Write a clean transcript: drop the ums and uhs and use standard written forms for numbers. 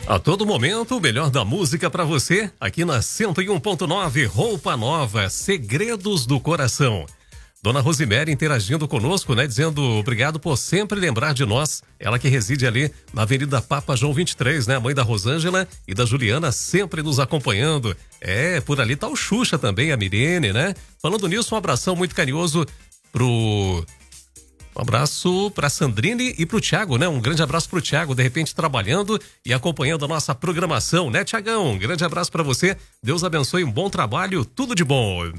A todo momento, o melhor da música pra você, aqui na 101.9, Roupa Nova, Segredos do Coração. Dona Rosemary interagindo conosco, né? Dizendo obrigado por sempre lembrar de nós. Ela que reside ali na Avenida Papa João 23, né? A mãe da Rosângela e da Juliana sempre nos acompanhando. Por ali tá o Xuxa também, a Mirene, né? Falando nisso, um abração muito carinhoso Um abraço pra Sandrine e pro Thiago, né? Um grande abraço pro Thiago, de repente trabalhando e acompanhando a nossa programação, né, Thiagão? Um grande abraço pra você. Deus abençoe, um bom trabalho, tudo de bom.